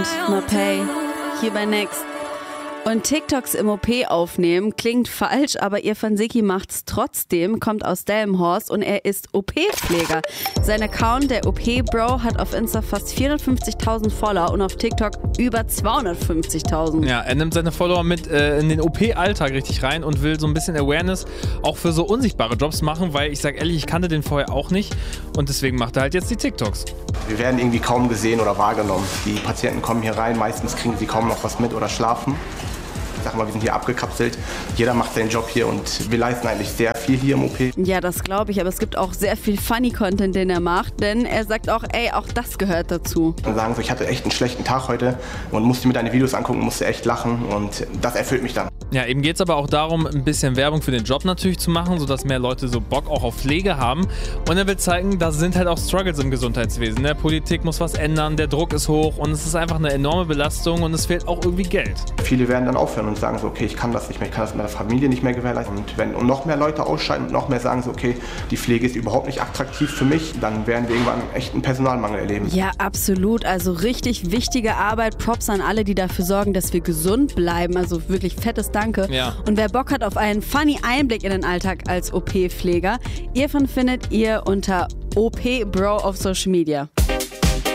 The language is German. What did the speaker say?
Mapei, hier bei Next. Und TikToks im OP aufnehmen klingt falsch, aber Irfan Seki macht's trotzdem, kommt aus Delmenhorst und er ist OP-Pfleger. Sein Account, der OP-Bro, hat auf Insta fast 450.000 Follower und auf TikTok über 250.000. Ja, er nimmt seine Follower mit in den OP-Alltag richtig rein und will so ein bisschen Awareness auch für so unsichtbare Jobs machen, weil ich sag ehrlich, ich kannte den vorher auch nicht und deswegen macht er halt jetzt die TikToks. Wir werden irgendwie kaum gesehen oder wahrgenommen. Die Patienten kommen hier rein, meistens kriegen sie kaum noch was mit oder schlafen. Ich sag mal, wir sind hier abgekapselt. Jeder macht seinen Job hier und wir leisten eigentlich sehr viel hier im OP. Ja, das glaube ich, aber es gibt auch sehr viel Funny-Content, den er macht, denn er sagt auch, auch das gehört dazu. Dann sagen so, ich hatte echt einen schlechten Tag heute und musste mir deine Videos angucken, musste echt lachen und das erfüllt mich dann. Ja, eben geht es aber auch darum, ein bisschen Werbung für den Job natürlich zu machen, sodass mehr Leute so Bock auch auf Pflege haben. Und er will zeigen, da sind halt auch Struggles im Gesundheitswesen. Der Politik muss was ändern, der Druck ist hoch und es ist einfach eine enorme Belastung und es fehlt auch irgendwie Geld. Viele werden dann aufhören und sagen so, okay, ich kann das nicht mehr, ich kann das mit meiner Familie nicht mehr gewährleisten. Und wenn noch mehr Leute ausscheiden und noch mehr sagen so, okay, die Pflege ist überhaupt nicht attraktiv für mich, dann werden wir irgendwann echt einen Personalmangel erleben. Ja, absolut. Also richtig wichtige Arbeit. Props an alle, die dafür sorgen, dass wir gesund bleiben. Also wirklich fettes Danke. Ja. Und wer Bock hat auf einen funny Einblick in den Alltag als OP-Pfleger, Irfan findet ihr unter OP-Bro auf Social Media.